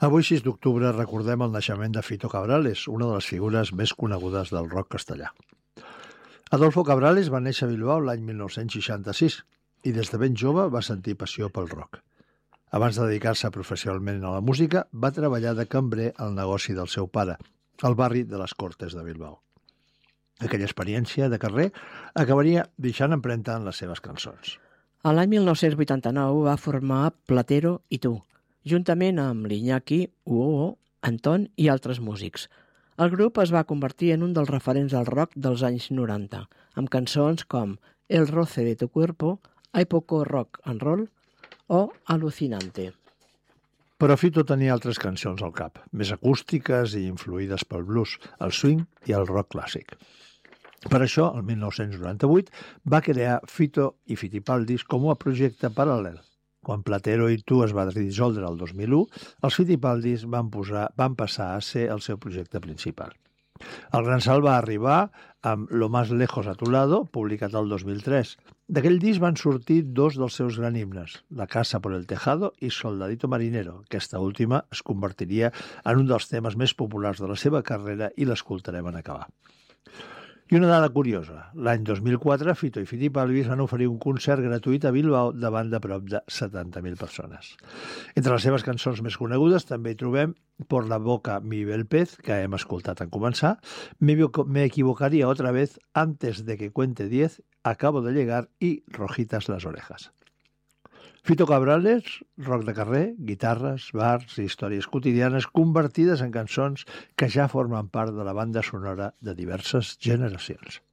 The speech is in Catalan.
Avui, 6 d'octubre, recordem el naixement de Fito Cabrales, una de les figures més conegudes del rock castellà. Adolfo Cabrales va néixer a Bilbao l'any 1966 i des de ben jove va sentir passió pel rock. Abans de dedicar-se professionalment a la música, va treballar de cambrer al negoci del seu pare, al barri de les Cortes de Bilbao. Aquella experiència de carrer acabaria deixant empremta en les seves cançons. A l'any 1989 va formar Platero i Tu, juntament amb l'Iñaki, Uoho, Anton i altres músics. El grup es va convertir en un dels referents del rock dels anys 90, amb cançons com El roce de tu cuerpo, Hay poco rock and roll o Alucinante. Però Fito tenia altres cançons al cap, més acústiques i influïdes pel blues, el swing i el rock clàssic. Per això, el 1998, va crear Fito i Fitipaldis com a projecte paral·lel. Quan Platero i Tu es va dissoldre el 2001, els Fitipaldis van passar a ser el seu projecte principal. El gran salt va arribar amb Lo más lejos a tu lado, publicat el 2003. D'aquell disc van sortir dos dels seus grans himnes, La casa por el tejado i Soldadito marinero. Aquesta última es convertiria en un dels temes més populars de la seva carrera i l'escoltarem en acabar. I una dada curiosa, l'any 2004 Fito i Fitipaldis van oferir un concert gratuït a Bilbao davant de prop de 70.000 persones. Entre les seves cançons més conegudes també hi trobem Por la boca mi ve el pez, que hem escoltat en començar, Me equivocaría otra vez, Antes de que cuente 10, Acabo de llegar i Rojitas las orejas. Fito Cabrales, rock de carrer, guitarres, bars i històries quotidianes convertides en cançons que ja formen part de la banda sonora de diverses generacions.